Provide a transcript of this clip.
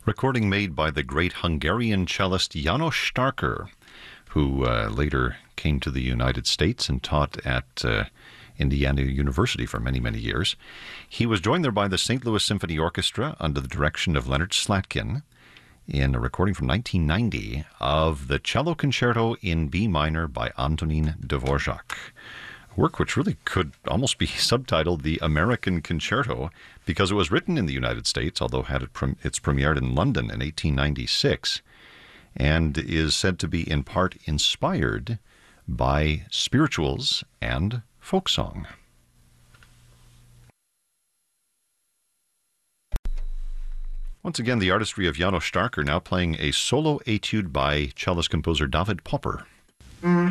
Recording made by the great Hungarian cellist János Starker, who later came to the United States and taught at Indiana University for many, many years. He was joined there by the St. Louis Symphony Orchestra under the direction of Leonard Slatkin in a recording from 1990 of the Cello Concerto in B minor by Antonín Dvořák. A work which really could almost be subtitled The American Concerto because it was written in the United States, although had its premiered in London in 1896, and is said to be in part inspired by spirituals and folk song. Once again, the artistry of János Starker now playing a solo etude by cellist composer David Popper.